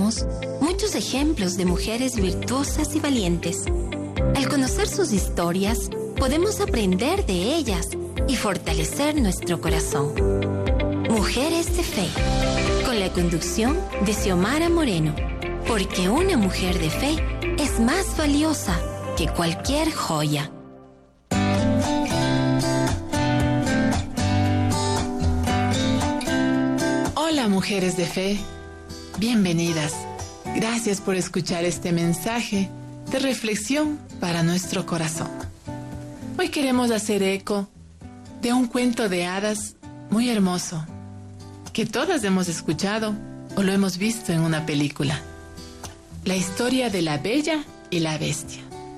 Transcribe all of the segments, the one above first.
encontramos muchos ejemplos de mujeres virtuosas y valientes. Al conocer sus historias, podemos aprender de ellas y fortalecer nuestro corazón. Mujeres de Fe, con la conducción de Xiomara Moreno, porque una mujer de fe es más valiosa que cualquier joya. Hola, mujeres de fe, bienvenidas. Gracias por escuchar este mensaje de reflexión para nuestro corazón. Hoy queremos hacer eco de un cuento de hadas muy hermoso que todas hemos escuchado o lo hemos visto en una película. La historia de la Bella y la Bestia,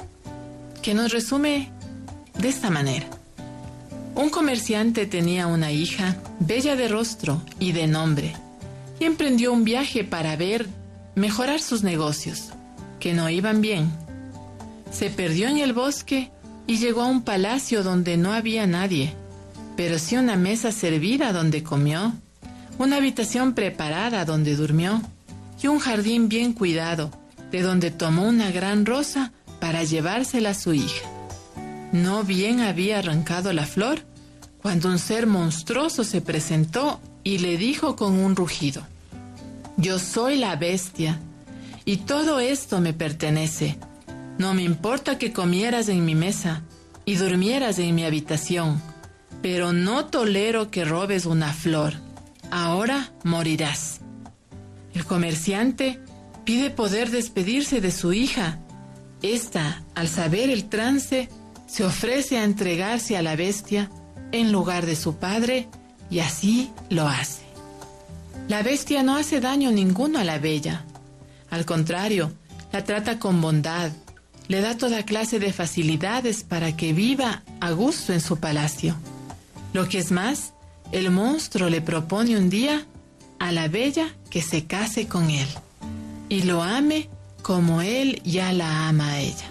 que nos resume de esta manera. Un comerciante tenía una hija, bella de rostro y de nombre, y emprendió un viaje para mejorar sus negocios, que no iban bien. Se perdió en el bosque y llegó a un palacio donde no había nadie, pero sí una mesa servida donde comió, una habitación preparada donde durmió, y un jardín bien cuidado, de donde tomó una gran rosa para llevársela a su hija. No bien había arrancado la flor, cuando un ser monstruoso se presentó y le dijo con un rugido: «Yo soy la bestia, y todo esto me pertenece. No me importa que comieras en mi mesa y durmieras en mi habitación, pero no tolero que robes una flor. Ahora morirás». El comerciante pide poder despedirse de su hija. Esta, al saber el trance, se ofrece a entregarse a la bestia en lugar de su padre, y así lo hace. La bestia no hace daño ninguno a la bella. Al contrario, la trata con bondad, le da toda clase de facilidades para que viva a gusto en su palacio. Lo que es más, el monstruo le propone un día a la bella que se case con él y lo ame como él ya la ama a ella.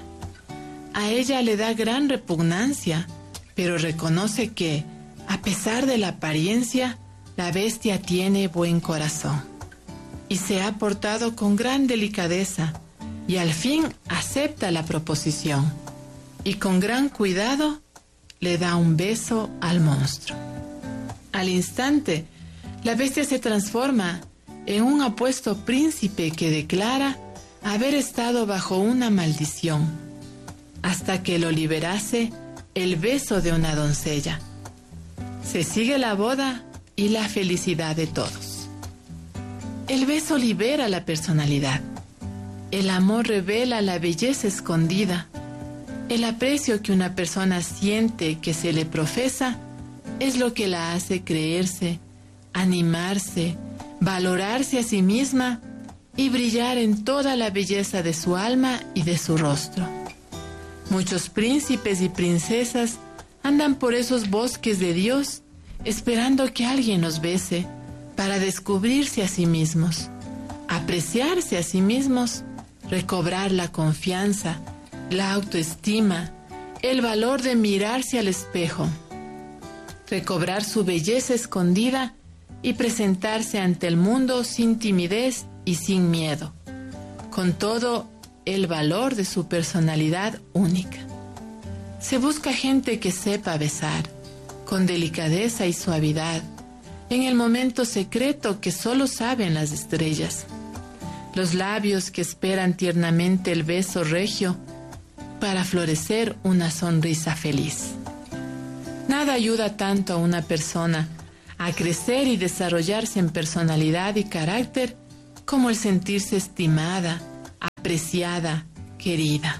A ella le da gran repugnancia, pero reconoce que, a pesar de la apariencia, la bestia tiene buen corazón y se ha portado con gran delicadeza, y al fin acepta la proposición y con gran cuidado le da un beso al monstruo. Al instante, la bestia se transforma en un apuesto príncipe que declara haber estado bajo una maldición, hasta que lo liberase el beso de una doncella. Se sigue la boda y la felicidad de todos. El beso libera la personalidad. El amor revela la belleza escondida. El aprecio que una persona siente que se le profesa es lo que la hace creerse, animarse, valorarse a sí misma y brillar en toda la belleza de su alma y de su rostro. Muchos príncipes y princesas andan por esos bosques de Dios esperando que alguien los bese para descubrirse a sí mismos, apreciarse a sí mismos, recobrar la confianza, la autoestima, el valor de mirarse al espejo, recobrar su belleza escondida y presentarse ante el mundo sin timidez y sin miedo, con todo el valor de su personalidad única. Se busca gente que sepa besar, con delicadeza y suavidad, en el momento secreto que solo saben las estrellas. Los labios que esperan tiernamente el beso regio para florecer una sonrisa feliz. Nada ayuda tanto a una persona a crecer y desarrollarse en personalidad y carácter como el sentirse estimada, apreciada, querida.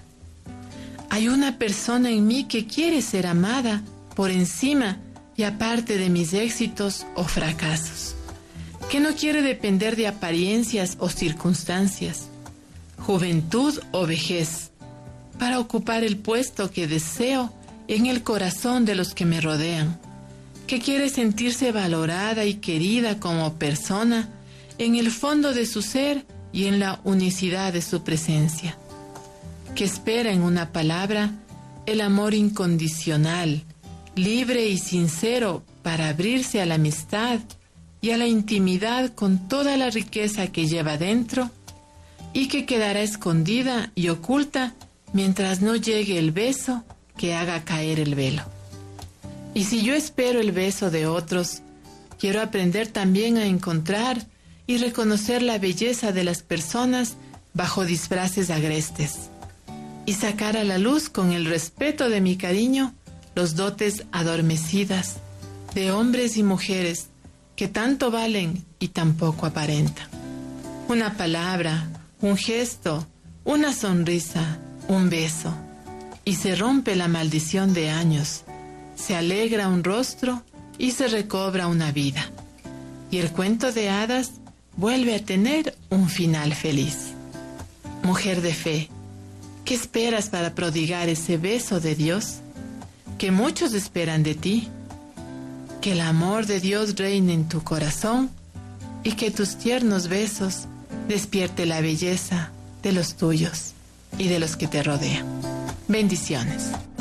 Hay una persona en mí que quiere ser amada por encima y aparte de mis éxitos o fracasos, que no quiere depender de apariencias o circunstancias, juventud o vejez, para ocupar el puesto que deseo en el corazón de los que me rodean, que quiere sentirse valorada y querida como persona en el fondo de su ser y en la unicidad de su presencia, que espera en una palabra el amor incondicional, libre y sincero para abrirse a la amistad y a la intimidad con toda la riqueza que lleva dentro y que quedará escondida y oculta mientras no llegue el beso que haga caer el velo. Y si yo espero el beso de otros, quiero aprender también a encontrar y reconocer la belleza de las personas bajo disfraces agrestes, y sacar a la luz con el respeto de mi cariño los dotes adormecidas de hombres y mujeres que tanto valen y tan poco aparentan. Una palabra, un gesto, una sonrisa, un beso, y se rompe la maldición de años, se alegra un rostro y se recobra una vida, y el cuento de hadas vuelve a tener un final feliz. Mujer de fe, ¿qué esperas para prodigar ese beso de Dios que muchos esperan de ti? Que el amor de Dios reine en tu corazón y que tus tiernos besos despierte la belleza de los tuyos y de los que te rodean. Bendiciones.